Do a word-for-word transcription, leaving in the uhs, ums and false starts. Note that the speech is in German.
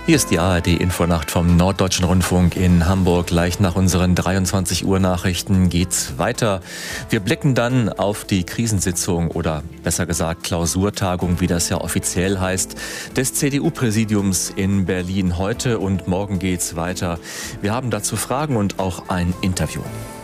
Hier ist die A R D-Infonacht vom Norddeutschen Rundfunk in Hamburg. Gleich nach unseren dreiundzwanzig Uhr Nachrichten geht's weiter. Wir blicken dann auf die Krisensitzung oder besser gesagt Klausurtagung, wie das ja offiziell heißt, des C D U-Präsidiums in Berlin. Heute und morgen geht's weiter. Wir haben dazu Fragen und auch ein Interview.